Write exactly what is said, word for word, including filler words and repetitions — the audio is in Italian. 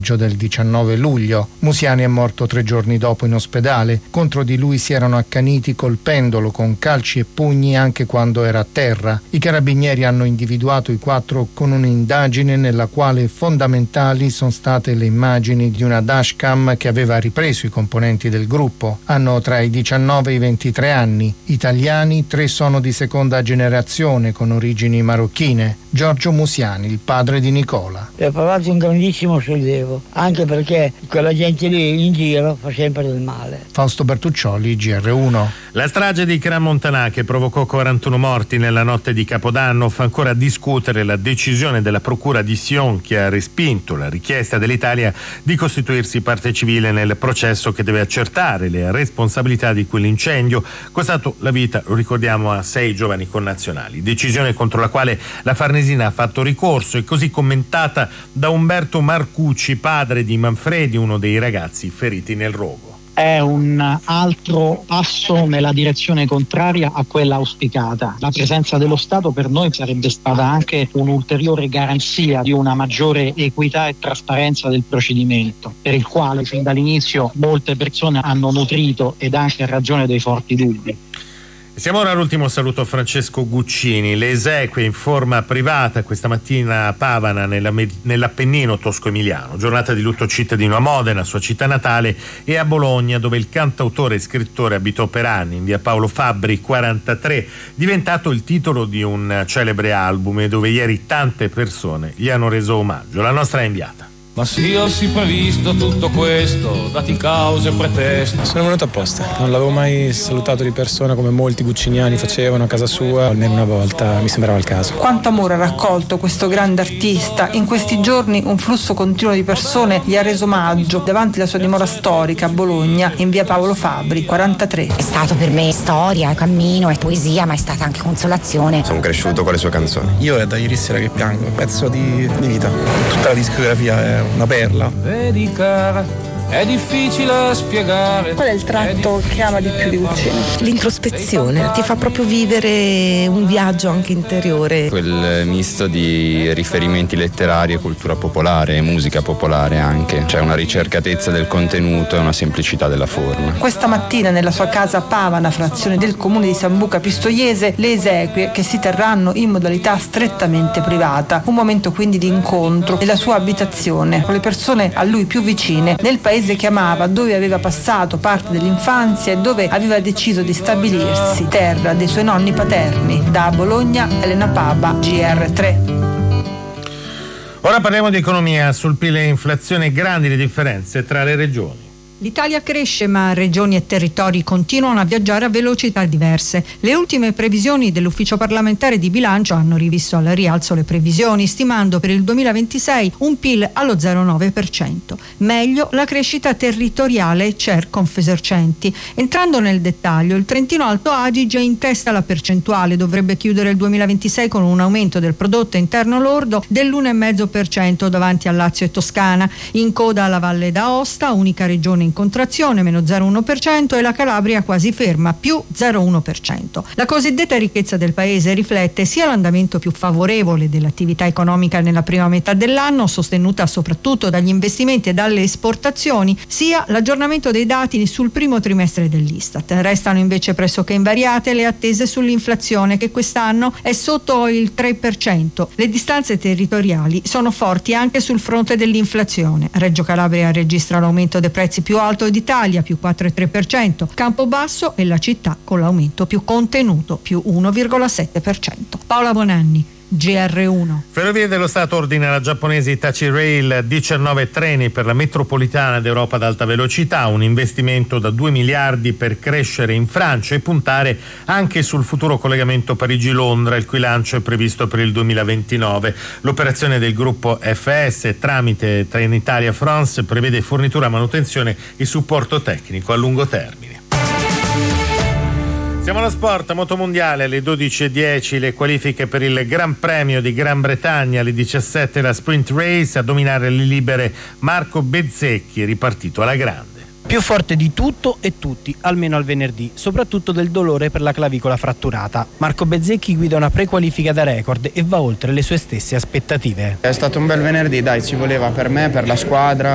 del diciannove luglio. Musiani è morto tre giorni dopo in ospedale. Contro di lui si erano accaniti colpendolo con calci e pugni anche quando era a terra. I carabinieri hanno individuato i quattro con un'indagine nella quale fondamentali sono state le immagini di una dashcam che aveva ripreso i componenti del gruppo. Hanno tra i diciannove e i ventitré anni. Italiani, tre sono di seconda generazione con origini marocchine. Giorgio Musiani, il padre di Nicola. Ha provato un grandissimo sollievo, anche perché quella gente lì in giro fa sempre del male. Fausto Bertuccioli, G R uno. La strage di Crans-Montana, che provocò quarantuno morti nella notte di Capodanno, fa ancora discutere la decisione della procura di Sion, che ha respinto la richiesta dell'Italia di costituirsi parte civile nel processo che deve accertare le responsabilità di quell'incendio costato la vita, lo ricordiamo, a sei giovani connazionali. Decisione contro la quale la Farnesina ha fatto ricorso e così commentata da Umberto Marcucci, padre di Manfredi, uno dei ragazzi feriti nel rogo. È un altro passo nella direzione contraria a quella auspicata. La presenza dello Stato per noi sarebbe stata anche un'ulteriore garanzia di una maggiore equità e trasparenza del procedimento, per il quale fin dall'inizio molte persone hanno nutrito ed anche a ragione dei forti dubbi. Siamo ora all'ultimo saluto a Francesco Guccini. Le esequie in forma privata questa mattina a Pavana, nella, nell'Appennino tosco-emiliano. Giornata di lutto cittadino a Modena, sua città natale, e a Bologna, dove il cantautore e scrittore abitò per anni, in via Paolo Fabbri quarantatré, diventato il titolo di un celebre album e dove ieri tante persone gli hanno reso omaggio. La nostra inviata. Ma sì, ho sì previsto tutto questo, dati cause e pretesti. Sono venuto apposta, non l'avevo mai salutato di persona come molti gucciniani facevano a casa sua, almeno una volta, mi sembrava il caso. Quanto amore ha raccolto questo grande artista. In questi giorni un flusso continuo di persone gli ha reso omaggio davanti alla sua dimora storica a Bologna, in via Paolo Fabbri quarantatré. È stato per me storia, cammino e poesia, ma è stata anche consolazione. Sono cresciuto con le sue canzoni. Io è da ieri sera che piango, un pezzo di, di vita. Tutta la discografia è una perla. Vedi cara, è difficile spiegare. Qual è il tratto che ama di più di Guccini? L'introspezione, ti fa proprio vivere un viaggio anche interiore. Quel misto di riferimenti letterari e cultura popolare e musica popolare anche. C'è una ricercatezza del contenuto e una semplicità della forma. Questa mattina nella sua casa a Pavana, frazione del comune di Sambuca Pistoiese, le esequie che si terranno in modalità strettamente privata. Un momento quindi di incontro nella sua abitazione con le persone a lui più vicine, nel paese che amava, dove aveva passato parte dell'infanzia e dove aveva deciso di stabilirsi, terra dei suoi nonni paterni. Da Bologna, Elena Paba, G R tre. Ora parliamo di economia. Sul P I L e inflazione, grandi le differenze tra le regioni. L'Italia cresce, ma regioni e territori continuano a viaggiare a velocità diverse. Le ultime previsioni dell'Ufficio parlamentare di bilancio hanno rivisto al rialzo le previsioni, stimando per il duemilaventisei un P I L allo zero virgola nove per cento. Meglio la crescita territoriale C E R Confesercenti. Entrando nel dettaglio, il Trentino Alto Adige in testa alla percentuale, dovrebbe chiudere il duemilaventisei con un aumento del prodotto interno lordo dell'uno virgola cinque per cento davanti a Lazio e Toscana. In coda alla Valle d'Aosta, unica regione in contrazione, meno zero virgola uno per cento, e la Calabria quasi ferma, più zero virgola uno per cento. La cosiddetta ricchezza del paese riflette sia l'andamento più favorevole dell'attività economica nella prima metà dell'anno, sostenuta soprattutto dagli investimenti e dalle esportazioni, sia l'aggiornamento dei dati sul primo trimestre dell'Istat. Restano invece pressoché invariate le attese sull'inflazione, che quest'anno è sotto il tre per cento. Le distanze territoriali sono forti anche sul fronte dell'inflazione. Reggio Calabria registra l'aumento dei prezzi più alto d'Italia, più quattro virgola tre per cento. Campobasso è la città con l'aumento più contenuto, più uno virgola sette per cento. Paola Bonanni, G R uno. Ferrovie dello Stato ordina alla giapponese Hitachi Rail diciannove treni per la metropolitana d'Europa ad alta velocità, un investimento da due miliardi per crescere in Francia e puntare anche sul futuro collegamento Parigi-Londra, il cui lancio è previsto per il duemilaventinove. L'operazione del gruppo F S tramite Trenitalia France prevede fornitura, manutenzione e supporto tecnico a lungo termine. Siamo allo sport, motomondiale, alle dodici e dieci le qualifiche per il Gran Premio di Gran Bretagna, alle diciassette la sprint race, a dominare le libere Marco Bezzecchi, ripartito alla grande. Più forte di tutto e tutti, almeno al venerdì, soprattutto del dolore per la clavicola fratturata. Marco Bezzecchi guida una prequalifica da record e va oltre le sue stesse aspettative. È stato un bel venerdì, dai, ci voleva per me, per la squadra.